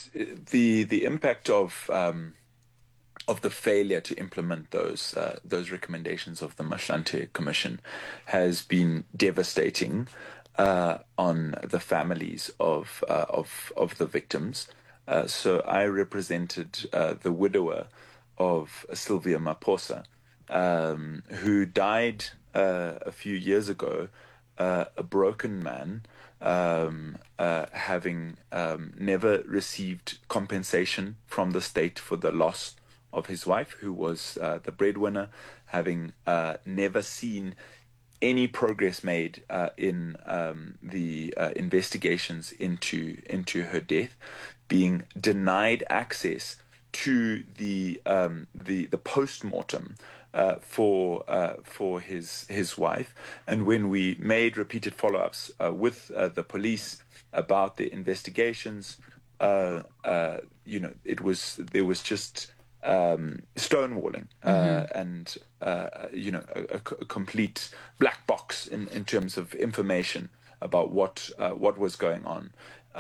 the impact of the failure to implement those recommendations of the Motlanthe Commission has been devastating on the families of the victims. So I represented the widower of Sylvia Maposa, who died a few years ago, a broken man, having never received compensation from the state for the loss of his wife, who was the breadwinner, having never seen any progress made in the investigations into her death, being denied access to the post-mortem for his wife. And when we made repeated follow-ups with the police about the investigations, there was just stonewalling and a complete black box in terms of information about what was going on.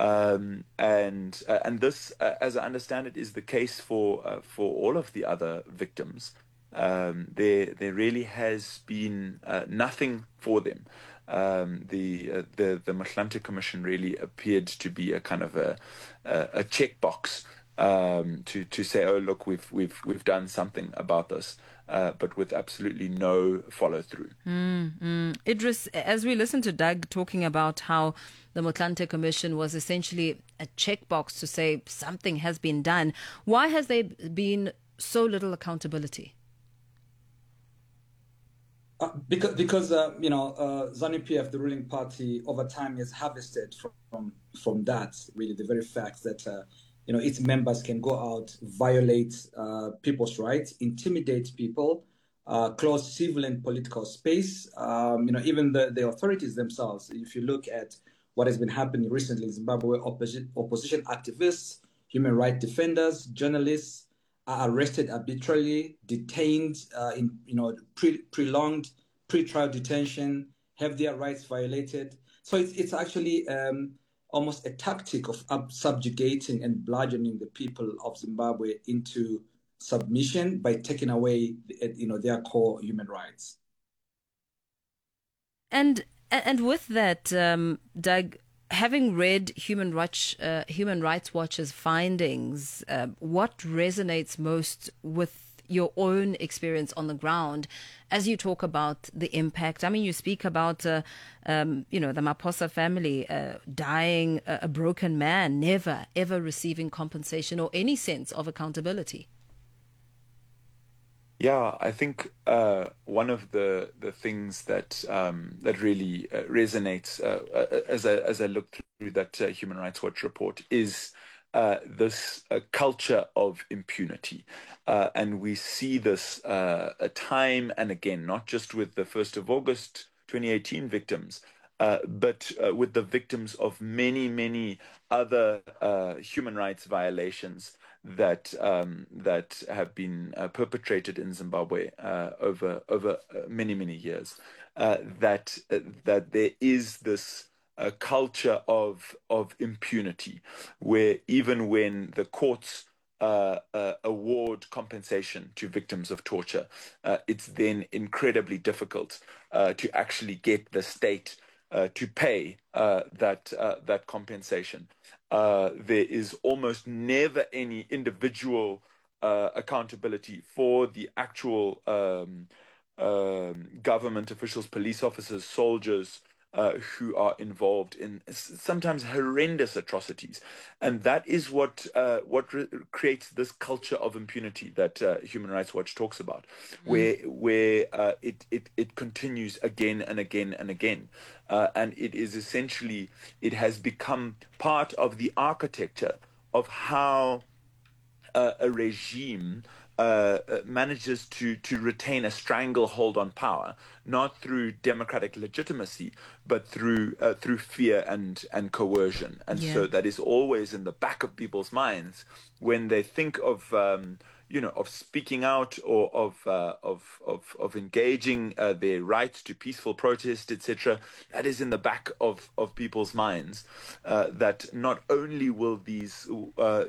And this, as I understand it, is the case for all of the other victims. There really has been nothing for them. The Motlanthe Commission really appeared to be a kind of a checkbox to say, oh look, we've done something about this, but with absolutely no follow through. Idris, as we listen to Doug talking about how the Motlanthe Commission was essentially a checkbox to say something has been done, why has there been so little accountability? Because ZANU-PF, the ruling party, over time has harvested from that, really, the very fact that its members can go out, violate people's rights, intimidate people, close civil and political space. Even the authorities themselves. If you look at what has been happening recently in Zimbabwe, opposition activists, human rights defenders, journalists are arrested arbitrarily, detained in prolonged pre-trial detention, have their rights violated. So it's actually almost a tactic of subjugating and bludgeoning the people of Zimbabwe into submission by taking away their core human rights. And with that, Doug, having read Human Rights Watch's findings, what resonates most with your own experience on the ground as you talk about the impact? I mean, you speak about, the Maposa family dying a broken man, never, ever receiving compensation or any sense of accountability. Yeah, I think one of the things that really resonates as I look through that Human Rights Watch report is this culture of impunity, and we see this time and again, not just with the 1st of August 2018 victims, but with the victims of many other human rights violations that have been perpetrated in Zimbabwe over many years. That there is this culture of impunity, where even when the courts award compensation to victims of torture, it's then incredibly difficult to actually get the state to pay that compensation. There is almost never any individual accountability for the actual government officials, police officers, soldiers who are involved in sometimes horrendous atrocities, and that is what creates this culture of impunity that Human Rights Watch talks about, where it continues again and again and again, and it is essentially, it has become part of the architecture of how a regime manages to retain a stranglehold on power, not through democratic legitimacy, but through fear and coercion. And so that is always in the back of people's minds when they think of speaking out or of engaging their rights to peaceful protest, etc. That is in the back of people's minds, that not only will